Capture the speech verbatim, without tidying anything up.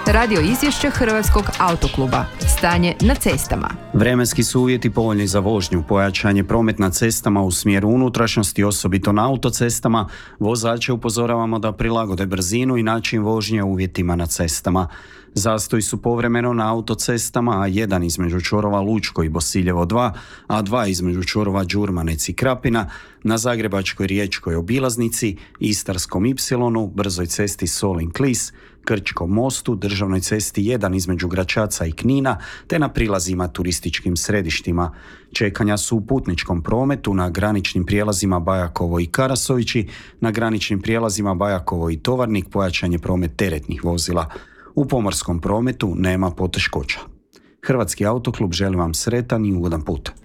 Radio izvješće Hrvatskog autokluba. Stanje na cestama. Vremenski su uvjeti povoljni za vožnju, pojačan je promet na cestama u smjeru unutrašnjosti, osobito na autocestama. Vozače upozoravamo da prilagode brzinu i način vožnje uvjetima na cestama. Zastoji su povremeno na autocestama A jedan između čvorova Lučko i Bosiljevo dva, A dva između čvorova Đurmanec i Krapina, na Zagrebačkoj riječkoj obilaznici, Istarskom Ipsilonu, brzoj cesti Solin-Klis, Krčkom mostu, državnoj cesti jedan između Gračaca i Knina, te na prilazima turističkim središtima. Čekanja su u putničkom prometu na graničnim prijelazima Bajakovo i Karasovići, na graničnim prijelazima Bajakovo i Tovarnik pojačan je promet teretnih vozila. U pomorskom prometu nema poteškoća. Hrvatski autoklub želi vam sretan i ugodan put.